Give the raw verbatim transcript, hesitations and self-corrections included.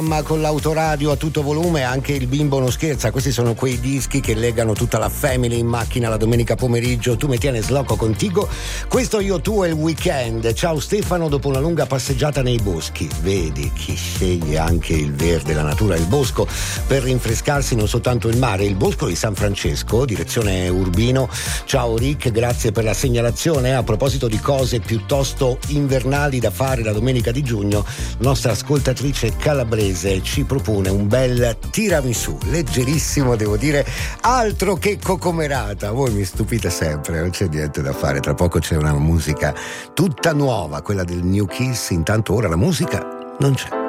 Ma con l'autoradio a tutto volume, anche il bimbo non scherza. Questi sono quei dischi che legano tutta la family in macchina la domenica pomeriggio. Tu mi tienes loco contigo. Questo Io Tu è il weekend. Ciao Stefano, dopo una lunga passeggiata nei boschi, vedi chi sceglie anche il verde, la natura, il bosco per rinfrescarsi, non soltanto il mare. Il bosco di San Francesco, direzione Urbino. Ciao Rick, grazie per la segnalazione. A proposito di cose piuttosto invernali da fare la domenica di giugno, nostra ascoltatrice calabrese ci propone un bel tiramisù, leggerissimo devo dire, altro che cocomerata. Voi mi stupite sempre, non c'è niente da fare, tra poco c'è una musica tutta nuova, quella del New Kiss, intanto ora la musica non c'è.